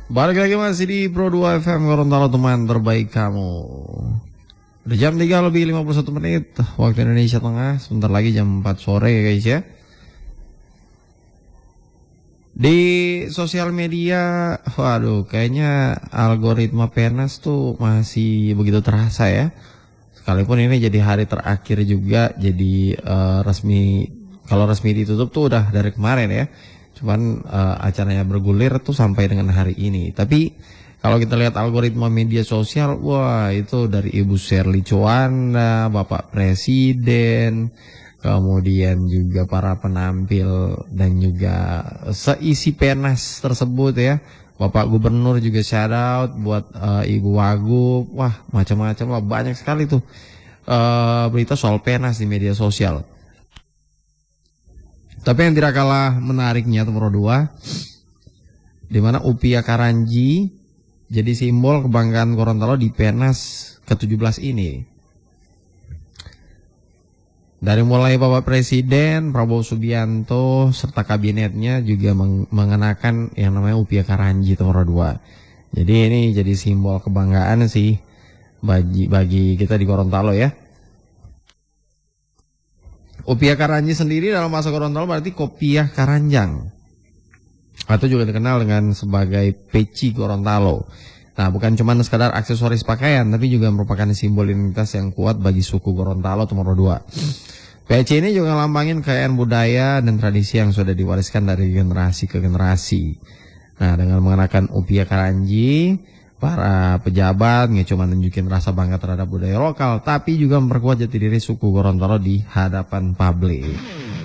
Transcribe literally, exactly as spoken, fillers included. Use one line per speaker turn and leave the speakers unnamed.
Balik lagi masih di Pro dua F M Gorontalo, teman terbaik kamu. Udah jam tiga lebih lima puluh satu menit waktu Indonesia Tengah. Sebentar lagi jam empat sore ya guys ya. Di sosial media, waduh kayaknya algoritma P N S tuh masih begitu terasa ya. Sekalipun ini jadi hari terakhir juga, jadi uh, resmi, kalau resmi ditutup tuh udah dari kemarin ya. Cuman uh, acaranya bergulir tuh sampai dengan hari ini. Tapi kalau kita lihat algoritma media sosial, wah itu dari Ibu Sherly Coanda, Bapak Presiden, kemudian juga para penampil dan juga seisi P N S tersebut ya. Bapak Gubernur juga shout out buat uh, Ibu Wagub. Wah macam-macam lah, banyak sekali tuh uh, berita soal P N S di media sosial. Tapi yang tidak kalah menariknya nomor dua, di mana Upia Karanji jadi simbol kebanggaan Gorontalo di P N S ke tujuh belas ini. Dari mulai Bapak Presiden Prabowo Subianto serta kabinetnya juga meng mengenakan yang namanya Upia Karanji nomor dua. Jadi ini jadi simbol kebanggaan sih bagi bagi kita di Gorontalo ya. Upia Karanji sendiri dalam bahasa Gorontalo berarti kopiah Karanjang, atau juga dikenal dengan sebagai peci Gorontalo. Nah, bukan cuma sekadar aksesoris pakaian, tapi juga merupakan simbol identitas yang kuat bagi suku Gorontalo nomor dua. Peci ini juga lambangin kekayaan budaya dan tradisi yang sudah diwariskan dari generasi ke generasi. Nah, dengan mengenakan Upia Karanji, para pejabat nggak cuma nunjukin rasa bangga terhadap budaya lokal, tapi juga memperkuat jati diri suku Gorontalo di hadapan publik.